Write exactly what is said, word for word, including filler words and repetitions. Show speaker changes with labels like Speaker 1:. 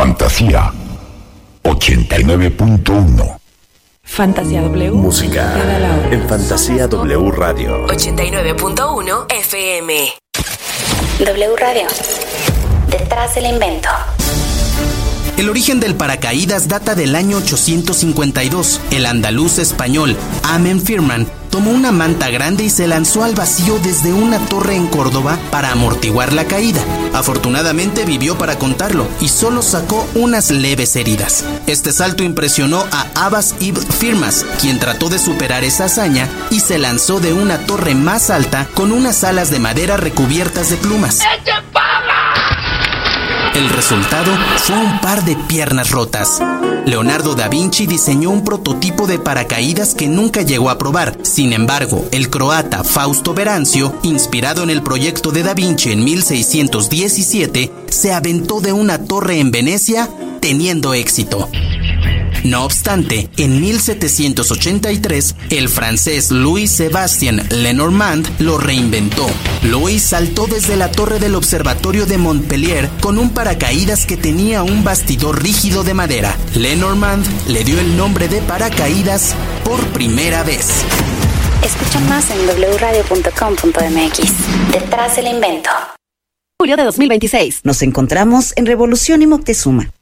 Speaker 1: Fantasía ochenta y nueve punto uno.
Speaker 2: Fantasía W.
Speaker 3: Música en Fantasía W Radio.
Speaker 4: ochenta y nueve punto uno F M.
Speaker 5: W Radio. Detrás del invento.
Speaker 6: El origen del paracaídas data del año ochocientos cincuenta y dos. El andaluz español Amen Firman tomó una manta grande y se lanzó al vacío desde una torre en Córdoba para amortiguar la caída. Afortunadamente vivió para contarlo y solo sacó unas leves heridas. Este salto impresionó a Abbas ibn Firmas, quien trató de superar esa hazaña y se lanzó de una torre más alta con unas alas de madera recubiertas de plumas. El resultado fue un par de piernas rotas. Leonardo da Vinci diseñó un prototipo de paracaídas que nunca llegó a probar. Sin embargo, el croata Fausto Verancio, inspirado en el proyecto de da Vinci en mil seiscientos diecisiete, se aventó de una torre en Venecia teniendo éxito. No obstante, en mil setecientos ochenta y tres, el francés Louis-Sébastien Lenormand lo reinventó. Louis saltó desde la torre del observatorio de Montpellier con un paracaídas que tenía un bastidor rígido de madera. Lenormand le dio el nombre de paracaídas por primera vez.
Speaker 5: Escucha más en w radio punto com punto m x. Detrás del invento.
Speaker 2: Julio de dos mil veintiséis.
Speaker 7: Nos encontramos en Revolución y Moctezuma.